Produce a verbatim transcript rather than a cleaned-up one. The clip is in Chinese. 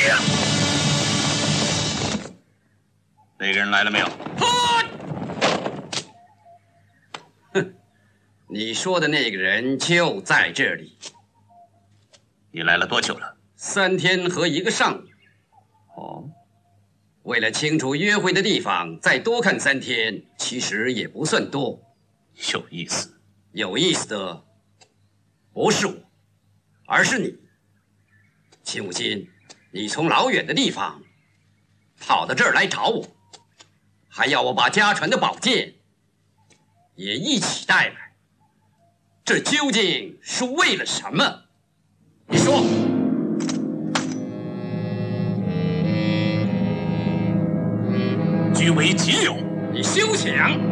那个人来了没有？ 哼，你说的那个人就在这里。 你来了多久了？ 三天和一个上午。 哦， 为了清楚约会的地方，再多看三天，其实也不算多。 有意思。 有意思的不是我，而是你。秦无心，你从老远的地方跑到这儿来找我，还要我把家传的宝剑也一起带来，这究竟是为了什么？你说。 据为己有。 你休想！